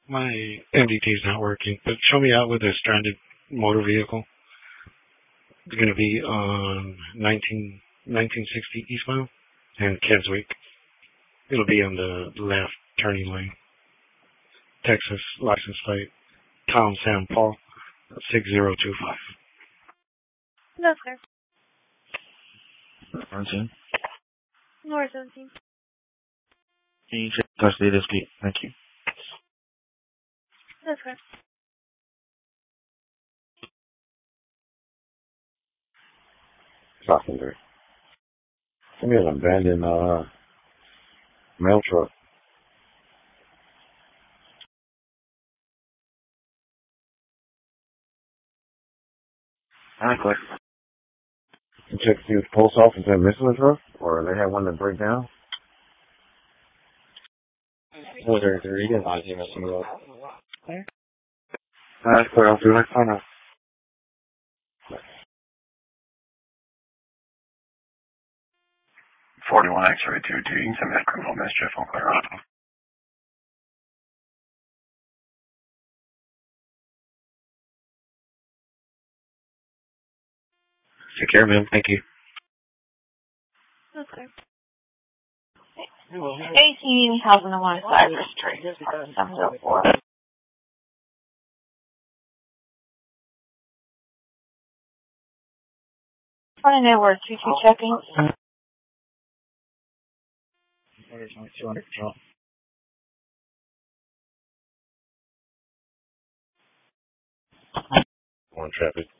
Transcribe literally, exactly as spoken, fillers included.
My M D T's not working, but show me out with a stranded motor vehicle. It's going to be on nineteen, nineteen sixty eastbound and Keswick. It'll be on the left turning lane. Texas license plate. Tom Sam Paul six zero two five. No, sir. seventeen. North seventeen. Can you check custody this week? Thank you. That's correct. Passenger. Give me an abandoned uh, mail truck. Alright, clear. You check to see if the post office had missing a truck, or they had one that break down. four thirty-three, you can find him missing a Alright, clear. I'll do next time now. forty-one X-ray two two, you can send me that criminal mischief on clear out. Take care, man. Thank you. That's correct. eighteen thousand one Cypress Street, seven oh four. Running over two two checking. two hundred control. On traffic.